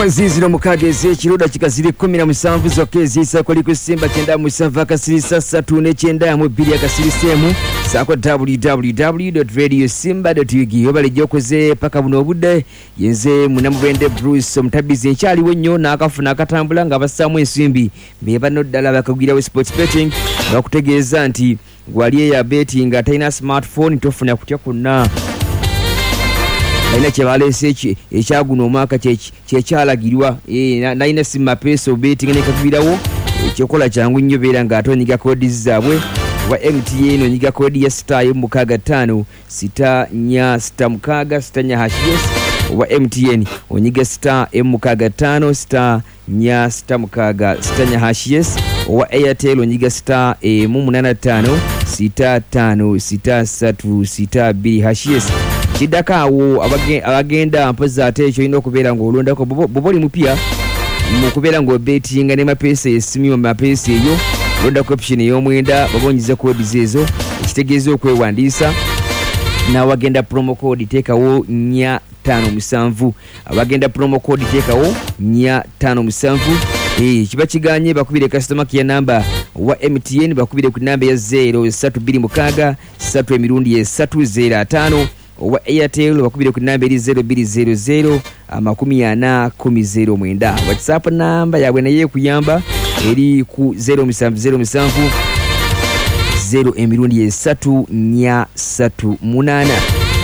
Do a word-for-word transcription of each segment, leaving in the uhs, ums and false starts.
ziziro mukageze kiroda kikazire kumi na musanvu zokezi sako liko Simba kenda musanvu akasirisa satu ne kyenda mu bili akasirisemu sako w w w dot radio simba dot u g obale jokoze paka buno budde yenze munamubende Bruce omutabizi nkyali wonnyo nakafuna akatambula nga basamu ensimbi beba no ddala bakagira we sports betting bakutegeeza nti gwali ya betting atayina smartphone tofuna kutya kunna Naina chebalese echi ekyaguno omwaka chechi chekyalagirwa eh naina sima peso betting ne kakubirawo ekyokola kyangu nnyo beera nga atonyiga kodi zaabwe wa M T N onyiga kodi ya star mukaga tano sita nya sita mukaga sita nya hash yes wa M T N onyiga star mukaga tano sita nya sita mukaga sita nya hash yes wa Airtel onyiga star mu munana tano sita tano sita satu sita mbili hash yes Chidakawo abagenda mpoza ate ekyo ino okubeera ng'olondako boboli mupya mu kubeera ng'obetinga ne mapesa esimiwa mapesa eyo londako option ey'omwenda babonyiza kodi zezo ekitegeeza okwewandiisa n'awagenda promo code teekawo nya tano musanvu abagenda promo code teekawo nya tano musanvu eh kiba kiganye bakubire customer care number wa M T N bakubire ku namba ya zero three two six three emirundi ya three zero five wa Airtel bakubire ku namba zero two zero zero makumi ana kumi zero mwenda WhatsApp namba yabwe naye kuyamba eri ku zero musanvu zero musanvu zero emirundi ya three nya three munana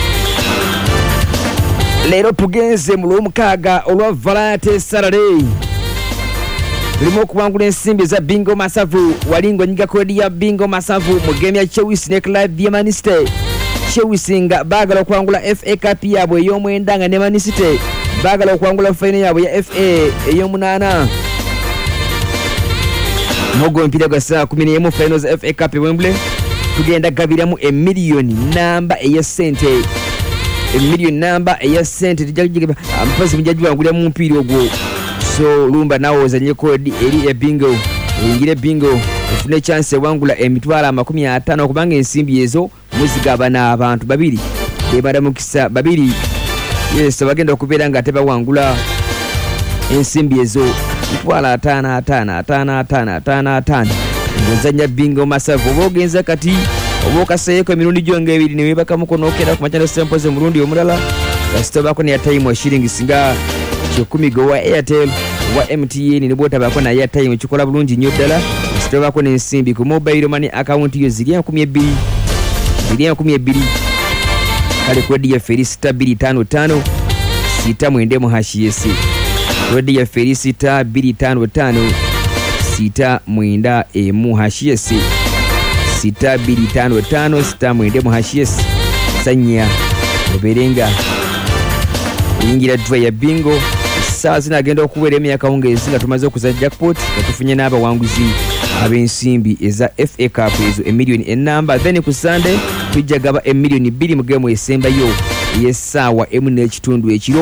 Lero tugenze mu lw'omukaaga olwa Valente Saturday Limo kuwangula ensimbi za Bingo Masavu walingo nyiga kodi ya Bingo Masavu mu game ya Chelsea ne club ya Man City Chelsea nga bagala kuwangula F A Cup yabwe ey'omwenda nga ne Man City bagala kuwangula final yabwe ya F A ey'omunana Mogo mpira gwa saa kumi n'emu finals F A Cup Wembley tugenda gabiramu a million number eya sente a million number eya sente tujagijige ampazi mjaji wangulya mu mpira ogwo so lumba nawo ozanye kodi eri ya Bingo ingire Bingo ufune chance wangula emitwala makumi atano okubanga ensimbi ezo muzigaba na abantu babiri bebara mukisa babiri yes bagenda okubeera nga teba wangula ensimbi ezo mitwala atano atano atano atano atano atano ngozanya Bingo Masavu bogenza kati obokaseyeko emirundi jonga ebiri ne webaka mukono okera ku machano samples omurundi omulala kasitoba ko ne ya time wa shilling singa kumi go wa Airtel wa M T N ne bota bako na ya time chikola bulungi nnyo ddala kasitoba ko ne ensimbi ku mobile money account yo ziri nkumi ebiri ziri nkumi ebiri kale kodi ya Felicita two five five sita mwende mu hash yes kodi ya Felicita two five five sita mwenda e mu hash yes sita two five five sita mwende mu hash yes sanya oberenga ingira draw ya Bingo saa zinagenda okuwera emyaka ongezi nga tumaze okuza jackpot tufunye n'aba wanguzi abensimbi eza F A Cup ezo a million a number then ku Sunday tujagaba a million two mu game esemba yo yesawa emu n'ekitundu ekiro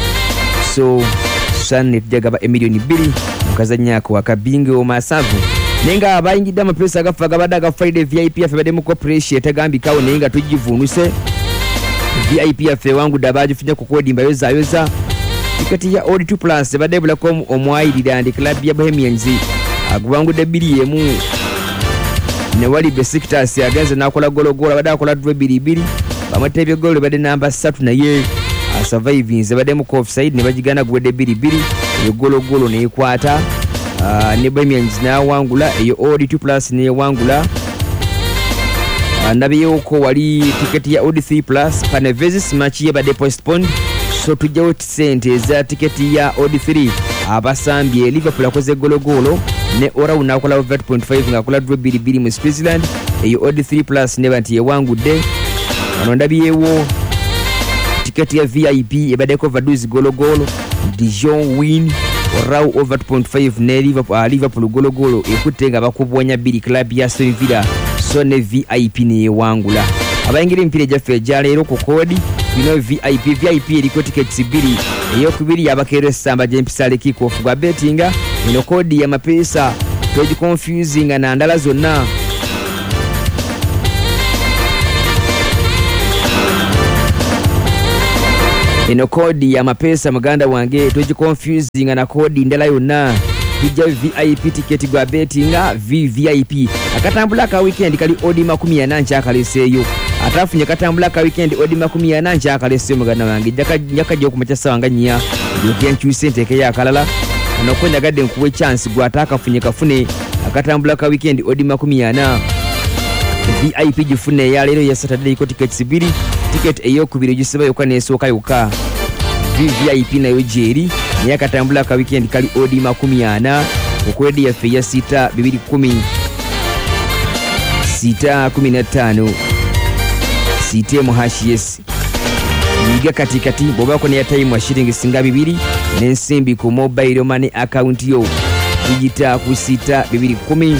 so Sunday tujagaba a million two mukazanya ko akabingo Masavu nenga abayingidde amapesa agafa gabadaga Friday V I P afe bade mu corporation tagambikawo nenga tujivunuse V I P afe wangu dabaji funya ku kodi mbayo zayoza tikati ya Odd two plus bade Blackcom omwairira and club ya Bohemians agwangu debiri yemu ne wali Besiktas yagenze nakola gologola bade akola draw biribiri bamatebye golo bade number three na ye a surviving bade mu offside ne bagigana gwede biribiri yo gologolo ne ikwata Uh, ne Bohemians na wangula eyo Odd two plus ne wangula uh, nabiyoko wali tiketi ya Odd three plus Panevezis match ye bade postponed so tujawo sente za tiketi ya Odd three abasambye Liverpool akoze gologolo ne ora unakola over eight point five ngakola draw biribiri mu Switzerland eyo Odd three plus ne banti ye wangude ano ndabiyewo tiketi ya V I P ebade ko vaduzi gologolo Dijon win Orau over two point five ne Liverpool uh, Liverpool golo golo ekutenga bakubwonya bili club ya Aston Villa so ne V I P ne wangula abayingire mpire jaffe jalero ko kodi ino V I P V I P eriko tickets bili eyo kubiri yabakere samba jempisale kick off gwa bettinga ino kodi ya mapesa toji confusing na ndala zonna eno kodi ya mapesa muganda wange toji confusing na kodi ndala yonna tujja V I P ticket gwa bettinga V V I P akatambula ka weekend kali odi makumi ana nkyakaleseeyo atafunye katambula ka weekend odi makumi ana nkyakaleseeyo muganda wange njaka jjo kumacha wanga nnya yokiya nkyuse nteke ya kalala ano kwenda gadde nkuwe chance gwa atakafunye kafune akatambula ka weekend odi makumi ana V I P jifune ya lero ya Saturday ko tickets biri ticket eyo kubiri gisaba yoka nesoka yoka V V I P nayo jeri ni akatambula ka weekend kali odi makumi ana okwedi ya feya sita bibiri kumi sita kumi na tano sita muhashi yes yiga katikati bobako ne time wa shilingi singa bibiri n'ensimbi ku mobile money account yo digita ku sita bibiri kumi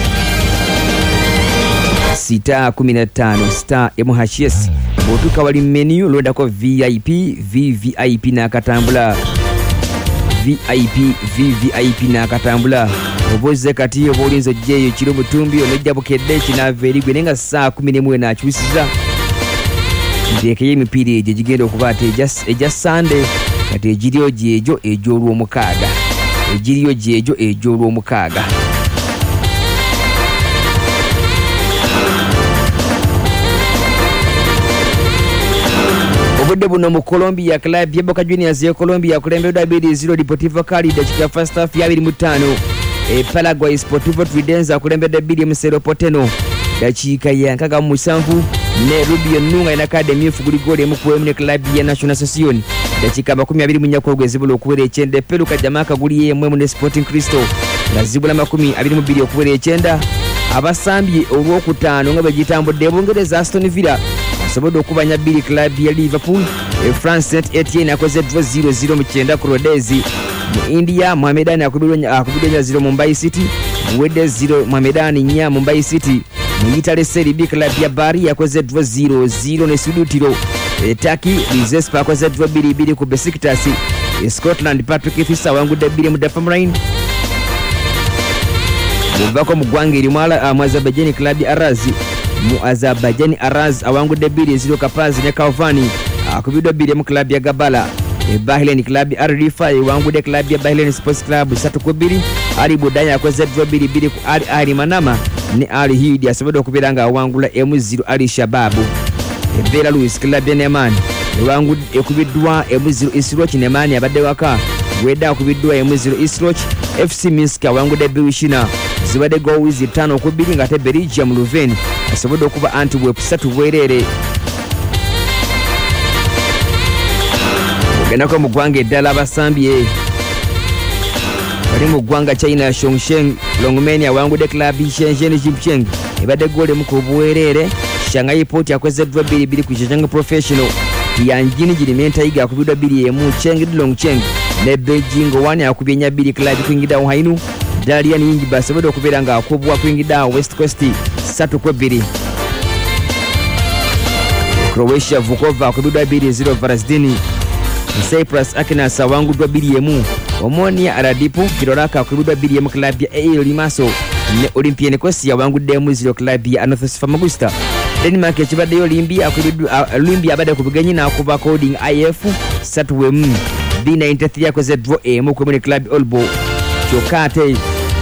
sita kumi na tano star M H S botuka wali menu loda ko V I P V V I P na katambula V I P V V I P na katambula oboze kati obolinzo jeyo kiro mutumbi onojja bukedde kinaveri gwe nenga saa kumi n'emu na chusiza ndeke y'emipira eje gigenda okubaata eja Sunday kati ejiriyo jejo ejolwo omukaaga ejiriyo jejo ejolwo omukaaga obudde buno mu Colombia club ya Boca Juniors ya Colombia kulembedwa bidi zero Deportivo Cali dakika first half ya abiri mu ttaano e Paraguay Sportivo Tridenza kulembedwa bidi mu Cerro Porteño dakika ya nkaga mu musanvu ne Rubio Nunga ina academy fuguli gole mu kuwemne club ya National Association dakika makumi abiri mu nyako ogwezibulo okuwera ekyenda Peluka Jamaica guli yemwe mu Sporting Cristo ngazibula makumi abiri mu bbiri okuwera ekyenda abasambye olwokutaano nga bagitambudde Bungereza Aston Villa asobodde okubanya bbiri club ya Liverpool e France Saint Etienne akoze draw zero zero mu kyenda ku Rodez mu India Mohamedani akubidwa zero Mumbai City Wede zero Mohamedani nya Mumbai City mu Italy Serie B club ya Bari yakoze draw zero zero ne Sudutiro e Turkey Rizespa akoze draw bbiri bbiri ku Besiktas e Scotland Patrick Fisa wangudde bbiri mu Dafamrain muvako mu ggwanga eri mu Azerbaijan club ya Arazi mu Azerbaijan Araz awangudde bbiri zero Kapazi ne Kaufani akubidwa bbiri mu club ya Gabala e Bahrain club ya Al-Rifai wangudde club ya Bahrain Sports Club three to two Ali Budaya akoze draw bbiri bbiri ku Al Ahly Manama ne Al Hidi asobodde okubeera nga awangula M zero Ali Shababu e Belarus club ya Neman ewangudde ekubiddwa M zero Isroch Neman abadde waka Weda akubiddwa M zero Isroch F C Minsk awangudde Birushina zibadde goals ttaano ku bbiri ng'ate Belgium Leuven asobodde okuba Antwerp ssatu bwerere ogendako mu ggwanga eddala abasambye bali mu ggwanga China Chongqing Longmen awangudde club Shenzhen Jinpcheng ebadde goole mu ku bwerere Shanghai Port akozeddwa bbiri bbiri ku Zhejiang Professional Tianjin Jilimen Tiger akubiddwa bbiri emu Chengdu Cheng ne Beijing one akubye nya bbiri club Qingdao Hainu Dalian Yinjiba asobodde okubeera nga akubwa Qingdao West Coast ssatu ku bbiri Croatia Vukova akubiddwa bbiri zero Varazdini Cyprus Aquinas awanguddwa bbiri emu Omonia Aradipu Kirolaka akubiddwa bbiri emu club ya A E Limassol ne Olympiacos yawanguddemu zero club ya Anorthos Famagusta Denmark ekibaddeyo Olympia akubiddwa Olympia abadde ku bugenyi n'akuba Coding I F ssatu emu B ninety-three akoze draw emu ku Community Club Olbo kyokka ate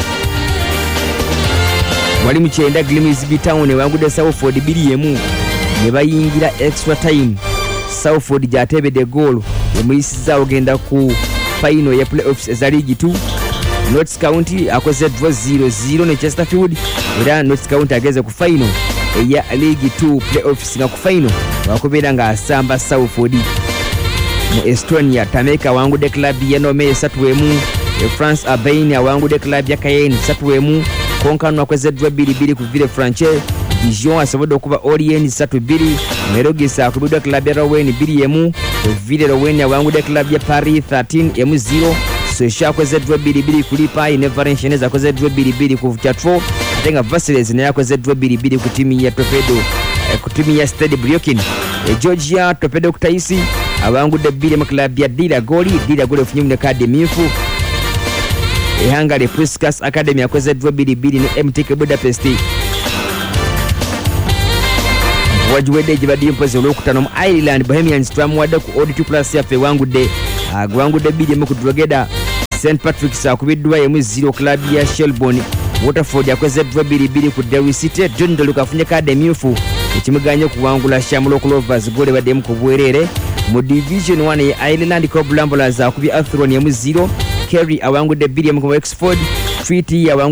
wali mu kyenda Grimsby Town ewangudde Salford bbiri emu ne bayingira extra time Salford gyatebedde goal emuyisizza ogenda ku final ya playoffs eza League two Notts County akoze draw zero zero ne Chesterfield era Notts County ageze ku final eya League two playoffs nga ku final wakubeera nga asamba Salford mu Estonia Tameka awangudde club ya Nome ssatu emu e France Abain awangudde club ya Cayenne ssatu emu Konkano akozeddwa bbiri bbiri ku Ville Franche Dijon asobodde okuba Orient ssatu bbiri Merogis akubiddwa club ya Rouen bbiri emu Ville Rouen awangudde club ya Paris thirteen emu zero Socha akozeddwa bbiri bbiri ku Lipai ne Valenciennes akozeddwa bbiri bbiri ku Chatro ate nga Versailles naye akozeddwa bbiri bbiri ku timu ya Torpedo ku timu ya Stade Briokin e Georgia Torpedo Kutaisi awangudde bbiri mu club ya Dira Goli Dira Goli ofunye mu kadi mmyufu e Hungary Puskas Academy akozeddwa bbiri bbiri ne M T K Budapest wajiwedde gye badde mpozi olwokutano mu Ireland Bohemians twamuwadde ku Odd two plus yaffe wangudde agwangudde bbiri emu ku Drogheda. Saint Patrick's akubiddwa emu zero club ya Shelbourne. Waterford akozeddwa bbiri bbiri ku Derry City. John Doluka afunye kadde emyufu ekimuganye okuwangula Shamrock Rovers gole baddemu ku bwerere. Mu Division one ye Ireland Cobramblers akubye Athlone emu zero. Kerry awangudde bbiri emu ku Wexford. Treaty